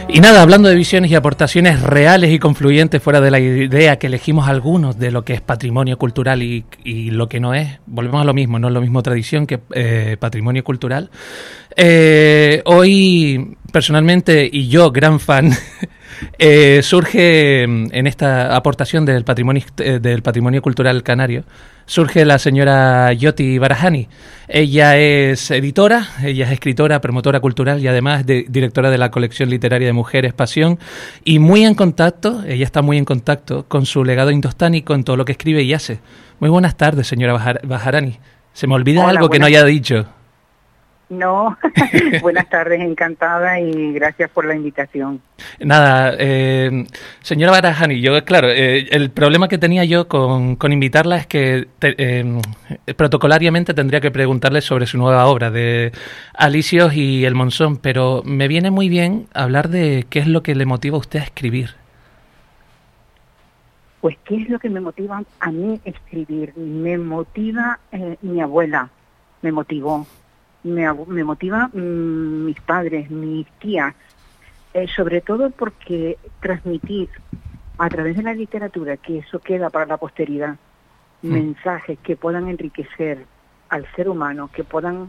Y nada, hablando de visiones y aportaciones reales y confluyentes fuera de la idea que elegimos algunos de lo que es patrimonio cultural y lo que no es, volvemos a lo mismo, no es lo mismo tradición que patrimonio cultural. Hoy, personalmente, y yo, gran fan, surge en esta aportación del patrimonio cultural canario, surge la señora Yoti Barahani. Ella es editora, ella es escritora, promotora cultural y además directora de la colección literaria de Mujeres Pasión, y ella está muy en contacto con su legado indostánico en todo lo que escribe y hace. Muy buenas tardes, señora Barahani. ¿Se me olvida algo que no haya dicho? No, buenas tardes, encantada y gracias por la invitación. Nada, señora Barahani, yo, claro, el problema que tenía yo con invitarla es que protocolariamente tendría que preguntarle sobre su nueva obra de Alicios y el Monzón, pero me viene muy bien hablar de qué es lo que le motiva a usted a escribir. Pues, ¿qué es lo que me motiva a mí a escribir? Me motiva mi abuela, me motivó. Me motiva mis padres, mis tías, sobre todo porque transmitir a través de la literatura, que eso queda para la posteridad, mensajes que puedan enriquecer al ser humano, que puedan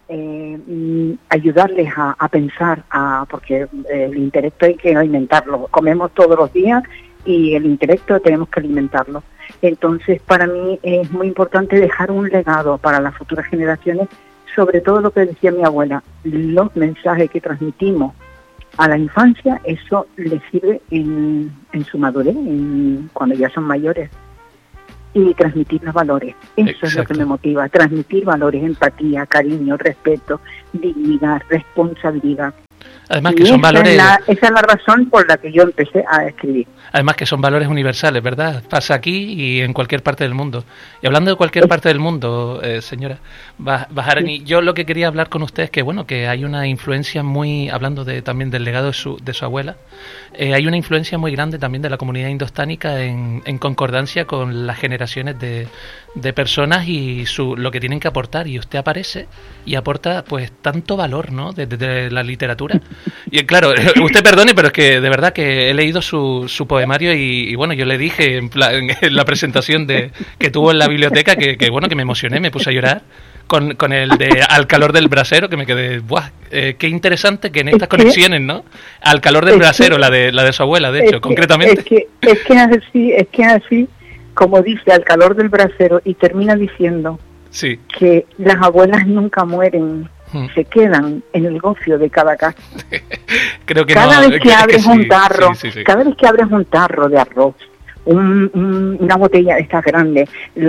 ayudarles a pensar, porque el intelecto hay que alimentarlo, comemos todos los días y el intelecto tenemos que alimentarlo. Entonces, para mí es muy importante dejar un legado para las futuras generaciones, sobre todo lo que decía mi abuela, los mensajes que transmitimos a la infancia, eso les sirve en su madurez, cuando ya son mayores, y transmitir los valores. Eso Exacto. Es lo que me motiva, transmitir valores, empatía, cariño, respeto, dignidad, responsabilidad. Además que son valores... Esa es la razón por la que yo empecé a escribir. Además que son valores universales, ¿verdad? Pasa aquí y en cualquier parte del mundo. Y hablando de cualquier parte del mundo, señora Barahani, sí. Yo lo que quería hablar con usted es que, bueno, que hay una influencia muy, hablando también del legado de su abuela, hay una influencia muy grande también de la comunidad indostánica en concordancia con las generaciones de personas y lo que tienen que aportar. Y usted aparece y aporta, pues, tanto valor, ¿no?, de la literatura. Y claro, usted perdone, pero es que de verdad que he leído su poemario y bueno, yo le dije en la presentación que tuvo en la biblioteca que bueno, que me emocioné, me puse a llorar con el de Al calor del brasero, que me quedé, ¡buah! Qué interesante que en estas conexiones, ¿no? Al calor del brasero, la de su abuela, de hecho, concretamente. Es que así, como dice, al calor del brasero, y termina diciendo sí. Que las abuelas nunca mueren, se quedan en el gofio de cada casa. Creo que cada no, vez que abres un tarro, sí. cada vez que abres un tarro de arroz, una botella esta grande,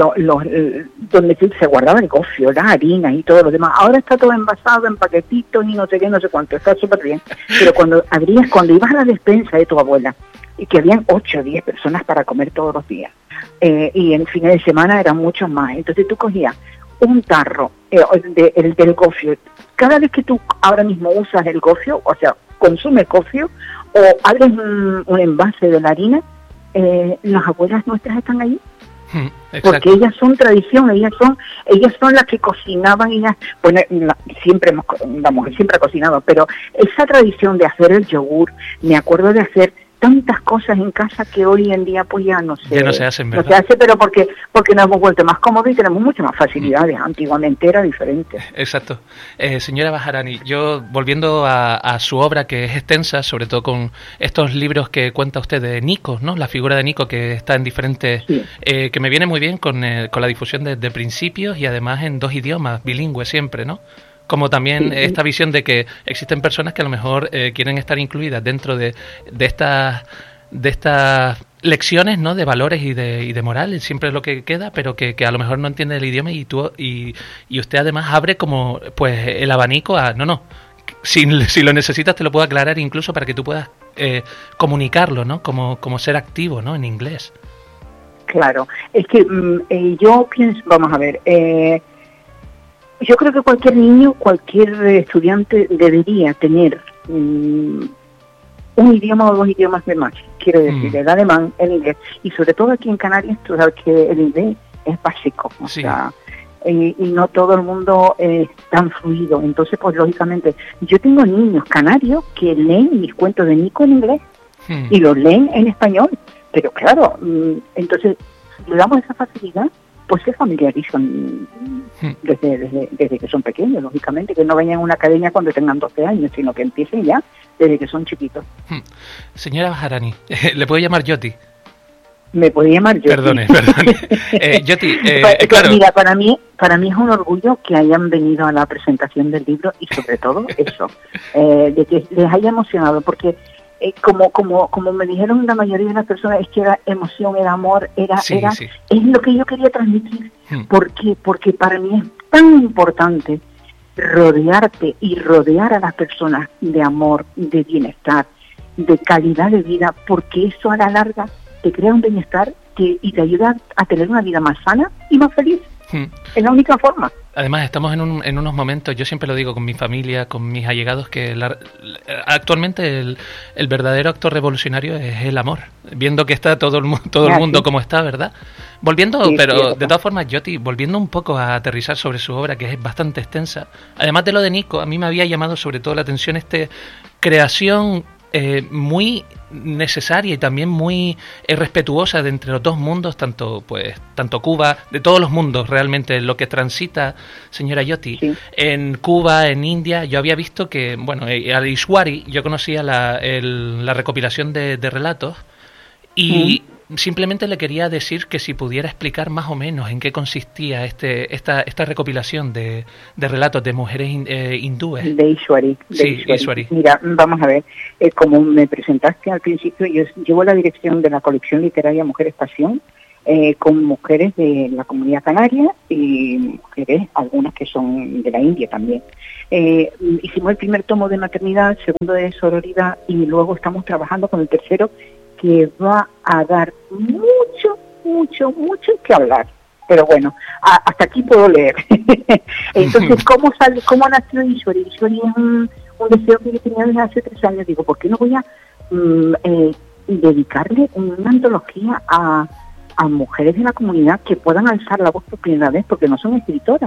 donde se guardaba el gofio, la harina y todo lo demás, ahora está todo envasado en paquetitos y no sé qué, no sé cuánto, está súper bien. Pero cuando ibas a la despensa de tu abuela, y que habían 8 o 10 personas para comer todos los días, y en fines de semana eran muchos más, entonces tú cogías un tarro del gofio. Cada vez que tú ahora mismo usas el gofio, o sea, consumes gofio, o abres un envase de la harina, las abuelas nuestras están ahí. Porque ellas son tradición, ellas son las que cocinaban, bueno, la mujer siempre ha cocinado, pero esa tradición de hacer el yogur, me acuerdo de hacer tantas cosas en casa que hoy en día pues ya no se hacen, ¿verdad? No se hace, pero porque nos hemos vuelto más cómodos y tenemos muchas más facilidades. Antiguamente era diferente. Exacto. Señora Barahani, yo volviendo a su obra, que es extensa, sobre todo con estos libros que cuenta usted de Nico, ¿no? La figura de Nico, que está en diferentes... Sí. Que me viene muy bien con la difusión de principios y además en 2 idiomas, bilingües siempre, ¿no? Como también esta visión de que existen personas que a lo mejor quieren estar incluidas dentro de estas lecciones, ¿no?, de valores y de moral, siempre es lo que queda, pero que a lo mejor no entiende el idioma y usted además abre como pues el abanico a si lo necesitas te lo puedo aclarar incluso para que tú puedas comunicarlo, ¿no?, como ser activo, ¿no?, en inglés. Claro, es que yo pienso, vamos a ver, yo creo que cualquier niño, cualquier estudiante debería tener un idioma o 2 idiomas de más, quiero decir, el alemán, el inglés, y sobre todo aquí en Canarias, tú sabes que el inglés es básico, o sea, y no todo el mundo es tan fluido. Entonces, pues lógicamente, yo tengo niños canarios que leen mis cuentos de Nico en inglés y los leen en español, pero claro, entonces le damos esa facilidad, pues se familiarizan desde que son pequeños, lógicamente, que no vayan a una academia cuando tengan 12 años, sino que empiecen ya desde que son chiquitos. Señora Baharani, ¿le puedo llamar Yoti? Me puede llamar Yoti. Perdone. Yoti, claro. Mira, para mí es un orgullo que hayan venido a la presentación del libro y sobre todo eso, de que les haya emocionado, porque como me dijeron la mayoría de las personas, es que era emoción, era amor, es lo que yo quería transmitir, porque para mí es tan importante rodearte y rodear a las personas de amor, de bienestar, de calidad de vida, porque eso a la larga te crea un bienestar y te ayuda a tener una vida más sana y más feliz. Es la única forma. Además, estamos en unos momentos, yo siempre lo digo con mi familia, con mis allegados, que actualmente el verdadero acto revolucionario es el amor. Viendo que está todo el mundo como está, ¿verdad? Volviendo, sí, pero de todas formas, Yoti, volviendo un poco a aterrizar sobre su obra, que es bastante extensa, además de lo de Nico, a mí me había llamado sobre todo la atención creación muy necesaria y también muy respetuosa de entre los dos mundos, tanto Cuba, de todos los mundos realmente, lo que transita, señora Yoti, en Cuba, en India. Yo había visto que, al Ishwari, yo conocía la recopilación de relatos y simplemente le quería decir que si pudiera explicar más o menos en qué consistía esta recopilación de relatos de mujeres hindúes. De Ishwari. Ishwari. Mira, vamos a ver, como me presentaste al principio, yo llevo la dirección de la colección literaria Mujeres Pasión, con mujeres de la comunidad canaria y mujeres, algunas que son de la India también. Hicimos el primer tomo de maternidad, el segundo de sororidad y luego estamos trabajando con el tercero, que va a dar mucho que hablar. Pero bueno, hasta aquí puedo leer. Entonces, ¿cómo nació Ishwari? Ishwari es un deseo que yo tenía desde hace 3 años. Digo, ¿por qué no voy a dedicarle una antología a mujeres de la comunidad que puedan alzar la voz por primera vez? Porque no son escritoras,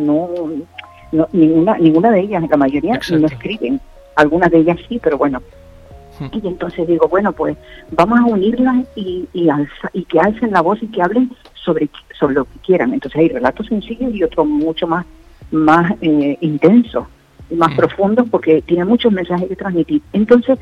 ninguna de ellas, la mayoría no escriben. Algunas de ellas sí, pero bueno. Y entonces digo, bueno, pues vamos a unirlas y que alcen la voz y que hablen sobre lo que quieran. Entonces hay relatos sencillos y otros mucho más intensos y más profundos, porque tiene muchos mensajes que transmitir. Entonces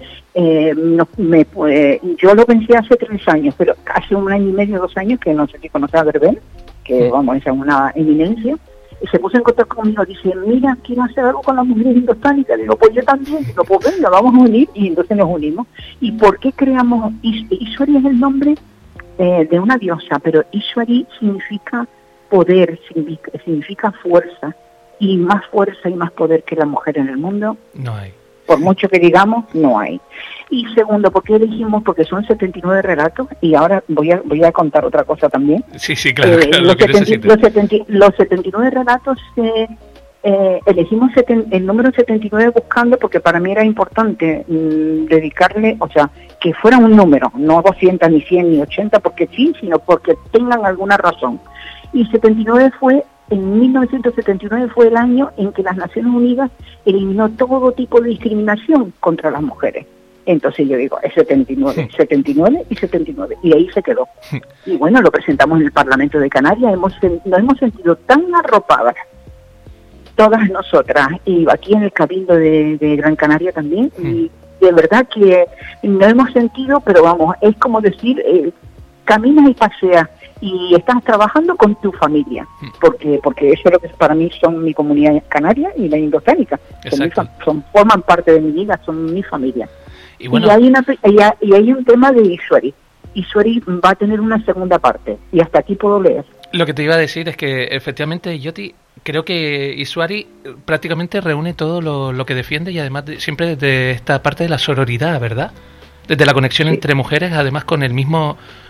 yo lo pensé hace 3 años, pero hace 1 año y medio, 2 años, que no sé si conoces a Verbel, que vamos, esa es una eminencia. Se puso en contacto conmigo, dice, mira, quiero hacer algo con las mujeres indostánicas. Digo, pues yo también. Digo, pues venga, vamos a unir. Y entonces nos unimos. ¿Y por qué creamos? Ishwari es el nombre de una diosa, pero Ishwari significa poder, significa fuerza. Y más fuerza y más poder que la mujer en el mundo no hay. Por mucho que digamos, no hay. Y segundo, ¿por qué elegimos? Porque son 79 relatos, y ahora voy a contar otra cosa también. Sí, claro. Los 79 relatos, elegimos el número 79 buscando, porque para mí era importante dedicarle, o sea, que fuera un número, no 200, ni 100, ni 80, porque sí, sino porque tengan alguna razón. Y 79 en 1979 fue el año en que las Naciones Unidas eliminó todo tipo de discriminación contra las mujeres. Entonces yo digo, es 79 y 79, y ahí se quedó. Y bueno, lo presentamos en el Parlamento de Canarias, nos hemos sentido tan arropadas, todas nosotras, y aquí en el Cabildo de Gran Canaria también, y de verdad que no hemos sentido, pero vamos, es como decir, caminas y paseas, y estás trabajando con tu familia, porque eso es lo que para mí son mi comunidad canaria y la indostánica, forman parte de mi vida, son mi familia. Y, bueno, y hay un tema de Ishwari. Ishwari va a tener una segunda parte, y hasta aquí puedo leer. Lo que te iba a decir es que efectivamente, Yoti, creo que Ishwari prácticamente reúne todo lo que defiende, y además siempre desde esta parte de la sororidad, ¿verdad? Desde la conexión entre mujeres, además con el mismo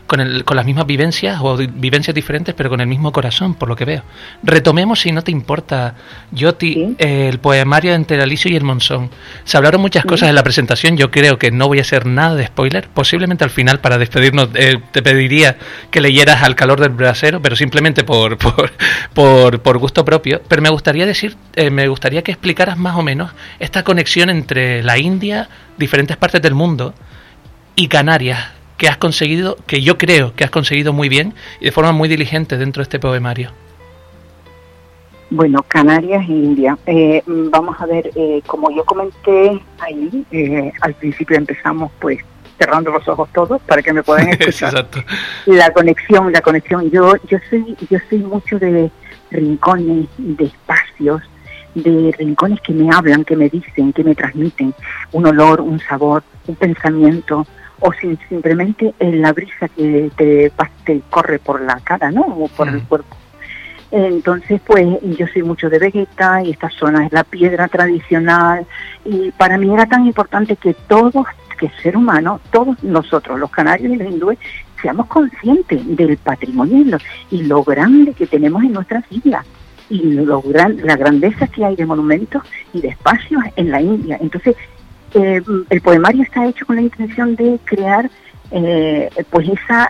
con las mismas vivencias o vivencias diferentes, pero con el mismo corazón, por lo que veo. Retomemos, si no te importa, Yoti, ¿Sí? El poemario entre el Alicio y el Monzón. Se hablaron muchas cosas en la presentación, yo creo que no voy a hacer nada de spoiler. Posiblemente al final, para despedirnos, te pediría que leyeras Al calor del brasero, pero simplemente por gusto propio. Pero me gustaría que explicaras más o menos esta conexión entre la India, diferentes partes del mundo, y Canarias, que has conseguido, que yo creo que has conseguido muy bien y de forma muy diligente dentro de este poemario. Bueno, Canarias e India. Vamos a ver, como yo comenté ahí, al principio empezamos pues cerrando los ojos todos para que me puedan escuchar. Exacto. La conexión. Yo soy mucho de rincones, de espacios, de rincones que me hablan, que me dicen, que me transmiten un olor, un sabor, un pensamiento, o simplemente la brisa que te corre por la cara, ¿no? O por el cuerpo. Entonces, pues, yo soy mucho de Vegeta, y esta zona es la piedra tradicional, y para mí era tan importante que que el ser humano, todos nosotros, los canarios y los hindúes, seamos conscientes del patrimonio y lo grande que tenemos en nuestras islas, y la grandeza que hay de monumentos y de espacios en la India. Entonces, el poemario está hecho con la intención de crear pues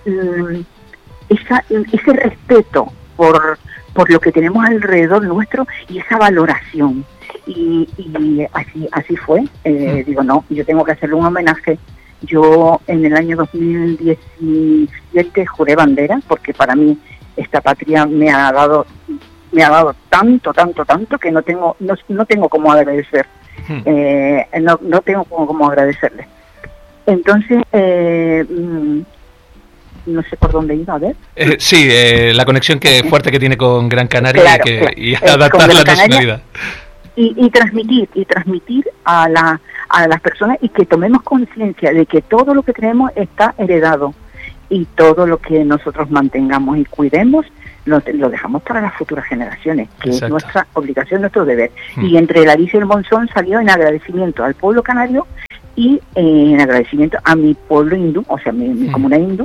ese respeto por lo que tenemos alrededor nuestro y esa valoración. Y así fue. Digo, no, yo tengo que hacerle un homenaje. Yo en el año 2017 juré bandera, porque para mí esta patria me ha dado tanto que no tengo cómo agradecer. No tengo cómo agradecerle. Entonces, no sé por dónde iba, a ver. Sí, la conexión fuerte que tiene con Gran Canaria, claro, y adaptar la nacionalidad. Y transmitir a las personas, y que tomemos conciencia de que todo lo que tenemos está heredado, y todo lo que nosotros mantengamos y cuidemos lo dejamos para las futuras generaciones, que Exacto. Es nuestra obligación, nuestro deber. Y entre el Alicio y el Monzón salió en agradecimiento al pueblo canario y en agradecimiento a mi pueblo hindú, o sea, mi comunidad hindú,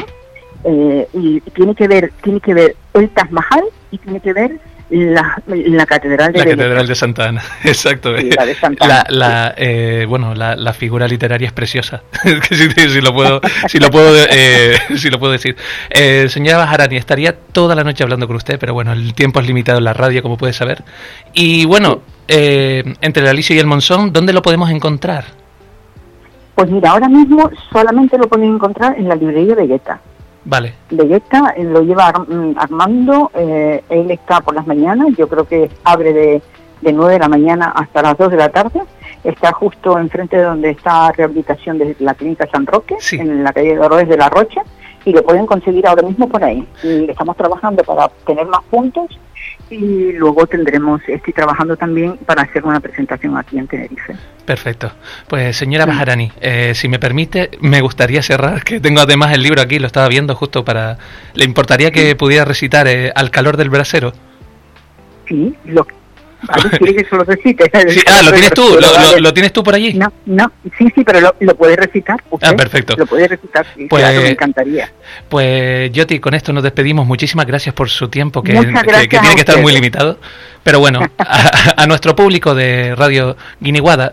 y tiene que ver el Taj Mahal, y tiene que ver la catedral de Catedral de Santa Ana. Exacto. Sí, la de Santa Ana. La figura literaria es preciosa. si lo puedo decir. Señora Baharani, estaría toda la noche hablando con usted, pero bueno, el tiempo es limitado en la radio, como puede saber. Y bueno, entre el Alicio y el Monzón, ¿dónde lo podemos encontrar? Pues mira, ahora mismo solamente lo pueden encontrar en la librería Vegeta. Vale. Vegeta lo lleva Armando, él está por las mañanas, yo creo que abre de 9 de la mañana hasta las 2 de la tarde, está justo enfrente de donde está rehabilitación de la clínica San Roque, sí. En la calle de Dolores de la Rocha, y lo pueden conseguir ahora mismo por ahí. Y estamos trabajando para tener más puntos, y luego estoy trabajando también para hacer una presentación aquí en Tenerife. Perfecto. Pues señora Baharani, si me permite, me gustaría cerrar, que tengo además el libro aquí, lo estaba viendo justo para... ¿Le importaría que pudiera recitar Al calor del brasero? Sí, ¿quiere que se lo recite? Sí, ¿lo tienes tú? ¿Lo tienes tú por allí? No, sí, pero lo puede recitar usted. Perfecto. Lo puede recitar, sí, pues, claro, me encantaría. Pues, Yoti, con esto nos despedimos. Muchísimas gracias por su tiempo, que tiene que estar muy limitado. Pero bueno, a nuestro público de Radio Guiniguada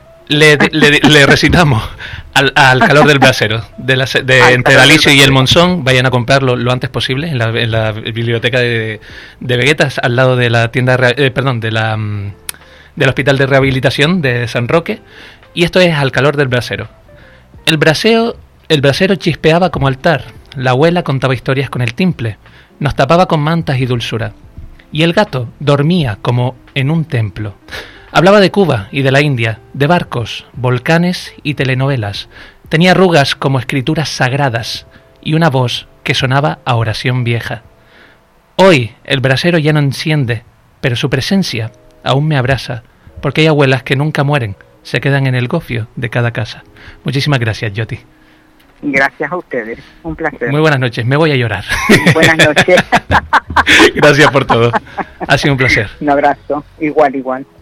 le recitamos al calor del brasero entre el Alicio y el Monzón. Vayan a comprarlo lo antes posible en la biblioteca de Veguetas, al lado de la tienda del Hospital de Rehabilitación de San Roque. Y esto es Al calor del brasero. El brasero chispeaba como altar. La abuela contaba historias con el timple, nos tapaba con mantas y dulzura, y el gato dormía como en un templo. Hablaba de Cuba y de la India, de barcos, volcanes y telenovelas. Tenía arrugas como escrituras sagradas y una voz que sonaba a oración vieja. Hoy el brasero ya no enciende, pero su presencia aún me abraza, porque hay abuelas que nunca mueren, se quedan en el gofio de cada casa. Muchísimas gracias, Yoti. Gracias a ustedes, un placer. Muy buenas noches, me voy a llorar. Buenas noches. Gracias por todo, ha sido un placer. Un abrazo, igual.